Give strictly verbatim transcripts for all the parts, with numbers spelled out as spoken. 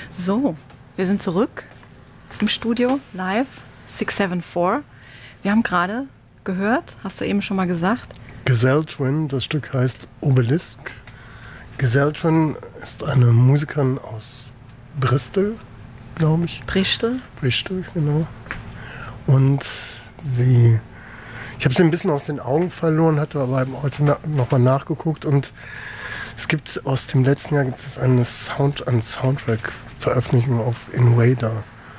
So, wir sind zurück im Studio, live, six seven four. Wir haben gerade gehört, hast du eben schon mal gesagt? Gezeltrin, das Stück heißt Obelisk. Gezeltrin ist eine Musikerin aus Bristol, glaube ich. Bristol? Bristol, genau. Und sie, ich habe sie ein bisschen aus den Augen verloren, hatte aber heute na, nochmal nachgeguckt und es gibt aus dem letzten Jahr gibt es eine Sound, eine Soundtrack-Veröffentlichung auf Invader.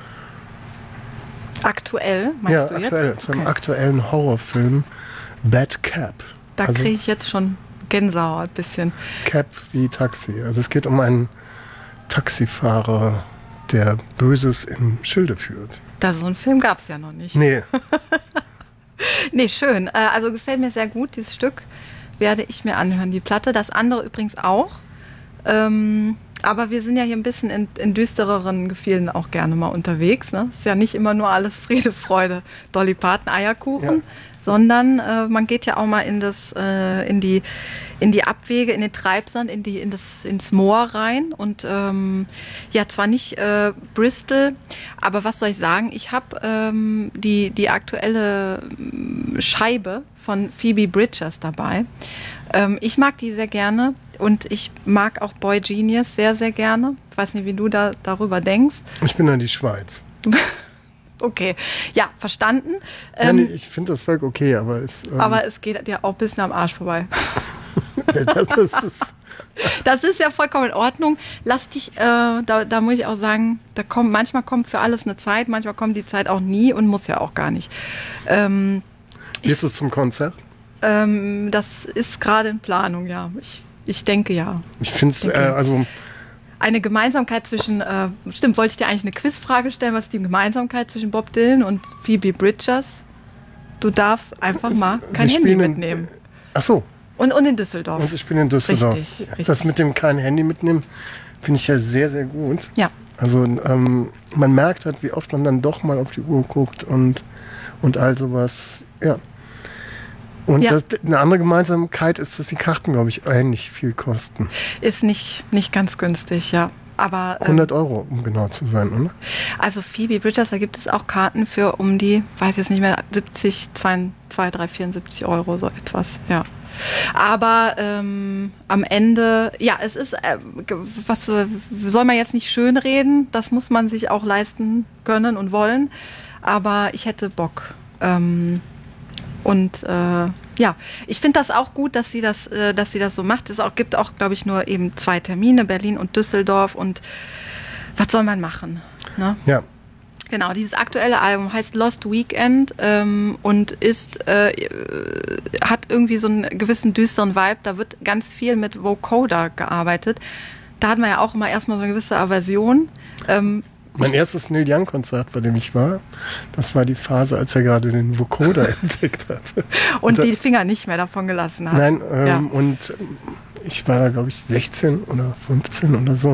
Aktuell, meinst ja, du aktuell, jetzt? zu einem Okay. aktuellen Horrorfilm, Bad Cab. Da Also, kriege ich jetzt schon Gänsehaut ein bisschen. Cab wie Taxi. Also es geht um einen Taxifahrer, der Böses im Schilde führt. Da so einen Film gab es ja noch nicht. Nee, Nee, schön. Äh, Also gefällt mir sehr gut, dieses Stück werde ich mir anhören, die Platte. Das andere übrigens auch. Ähm, aber wir sind ja hier ein bisschen in, in düstereren Gefilden auch gerne mal unterwegs. Ne? Ist ja nicht immer nur alles Friede, Freude, Dolly Parton, Eierkuchen, Ja. sondern äh, man geht ja auch mal in das, äh, in die, in die Abwege, in den Treibsand, in die, in das, ins Moor rein. Und ähm, ja, zwar nicht äh, Bristol, aber was soll ich sagen? Ich habe ähm, die, die aktuelle ähm, Scheibe von Phoebe Bridgers dabei. Ähm, ich mag die sehr gerne und ich mag auch Boy Genius sehr, sehr gerne. Ich weiß nicht, wie du da darüber denkst. ich bin ja die Schweiz. Okay, ja, verstanden. Ja, Ähm, nee, ich finde das Volk okay, aber es... Ähm, aber es geht dir auch ein bisschen am Arsch vorbei. das ist, Das ist ja vollkommen in Ordnung. Lass dich, äh, da, da muss ich auch sagen, da kommt, manchmal kommt für alles eine Zeit, manchmal kommt die Zeit auch nie und muss ja auch gar nicht. Ähm, gehst du zum Konzert? ähm, das ist gerade in Planung, ja. Ich, ich denke ja. Ich finde es, äh, Denke. also Eine Gemeinsamkeit zwischen, äh, stimmt, wollte ich dir eigentlich eine Quizfrage stellen, was ist die Gemeinsamkeit zwischen Bob Dylan und Phoebe Bridgers? Du darfst einfach mal kein sie Handy spielen in- mitnehmen. ach so, Und, und in Düsseldorf. und sie spielen in Düsseldorf. Richtig, richtig. Das mit dem kein Handy mitnehmen, finde ich ja sehr, sehr gut. Ja. Also ähm, man merkt halt, wie oft man dann doch mal auf die Uhr guckt und, und all sowas. Ja. Und Ja. das, eine andere Gemeinsamkeit ist, dass die Karten, glaube ich, ähnlich viel kosten. Ist nicht, nicht ganz günstig, ja. Aber ähm, hundert Euro, um genau zu sein, oder? also Phoebe Bridgers, da gibt es auch Karten für um die, weiß jetzt nicht mehr, siebzig, zwei, drei, vierundsiebzig Euro, so etwas, ja. Aber ähm, am Ende, ja, es ist, äh, ge- was äh, soll man jetzt nicht schön reden, das muss man sich auch leisten können und wollen. Aber ich hätte Bock. Ähm, und äh, ja, ich finde das auch gut, dass sie das, äh, dass sie das so macht. Es auch, gibt auch, glaube ich, nur eben zwei Termine, Berlin und Düsseldorf. Und was soll man machen? Ne? Ja. Genau, dieses aktuelle Album heißt Lost Weekend ähm, und ist äh, hat irgendwie so einen gewissen düsteren Vibe. Da wird ganz viel mit Vocoder gearbeitet. Da hat man ja auch immer erstmal so eine gewisse Aversion. Ähm, Mein erstes Neil Young-Konzert, bei dem ich war, das war die Phase, als er gerade den Vocoder entdeckt hat. und da- die Finger nicht mehr davon gelassen hat. Nein, ähm, Ja. und ich war da, glaube ich, sechzehn oder fünfzehn oder so.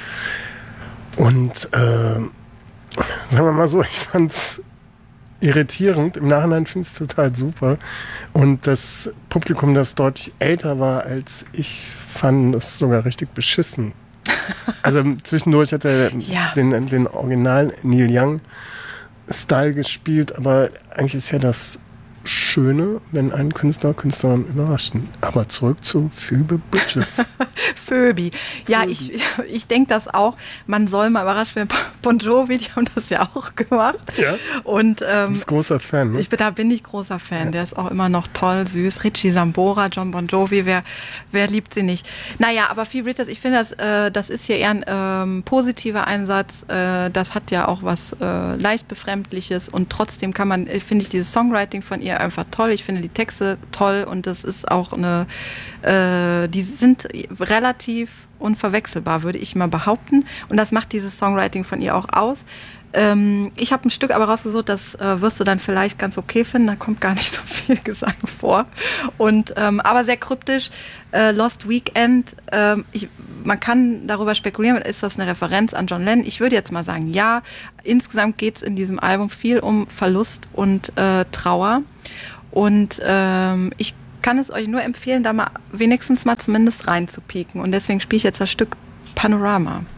Und ähm, sagen wir mal so, ich fand's irritierend. Im Nachhinein finde ich es total super. Und das Publikum, das deutlich älter war als ich, fand das sogar richtig beschissen. Also zwischendurch hat er Ja. den, den Original Neil Young Style gespielt, aber eigentlich ist ja das Schöne, wenn ein Künstler Künstlerin überraschen. Aber zurück zu Phoebe Bridgers. Phoebe. Ja, ich, ich denke das auch. Man soll mal überrascht werden. Bon Jovi, die haben das ja auch gemacht. Ja. Und Du ähm, bist großer Fan, ne? ich bin, da bin ich großer Fan. Der ist auch immer noch toll, süß. Richie Sambora, John Bon Jovi, wer, wer liebt sie nicht? Naja, aber Phoebe Bridgers, ich finde, das, äh, das ist hier eher ein ähm, positiver Einsatz. Äh, das hat ja auch was äh, leicht Befremdliches und trotzdem kann man, äh, finde ich dieses Songwriting von ihr einfach toll. Ich finde die Texte toll und das ist auch eine, äh, die sind relativ unverwechselbar, würde ich mal behaupten. Und das macht dieses Songwriting von ihr auch aus. Ähm, ich habe ein Stück aber rausgesucht, das äh, wirst du dann vielleicht ganz okay finden. Da kommt gar nicht so viel Gesang vor. Und ähm, aber sehr kryptisch. Äh, Lost Weekend. Ähm, ich, man kann darüber spekulieren, ist das eine Referenz an John Lennon? Ich würde jetzt mal sagen, ja. Insgesamt geht es in diesem Album viel um Verlust und äh, Trauer. Und ähm, ich kann es euch nur empfehlen, da mal wenigstens mal zumindest reinzupieken. Und deswegen spiele ich jetzt das Stück Panorama.